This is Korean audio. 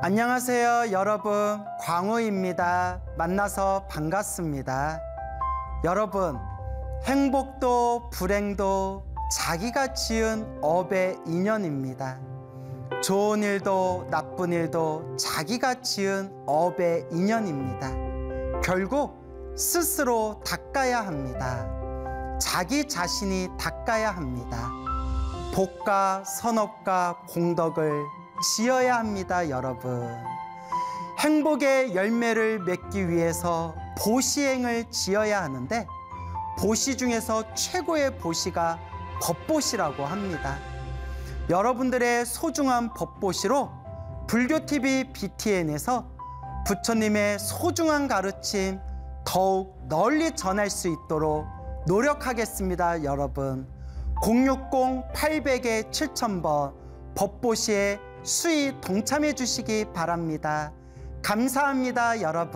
안녕하세요, 여러분. 광우입니다. 만나서 반갑습니다. 여러분, 행복도 불행도 자기가 지은 업의 인연입니다. 좋은 일도 나쁜 일도 자기가 지은 업의 인연입니다. 결국 스스로 닦아야 합니다. 자기 자신이 닦아야 합니다. 복과 선업과 공덕을 지어야 합니다, 여러분. 행복의 열매를 맺기 위해서 보시행을 지어야 하는데, 보시 중에서 최고의 보시가 법보시라고 합니다. 여러분들의 소중한 법보시로 불교TV BTN에서 부처님의 소중한 가르침 더욱 널리 전할 수 있도록 노력하겠습니다, 여러분. 060-800-7000번 법보시에 수의 동참해 주시기 바랍니다. 감사합니다, 여러분.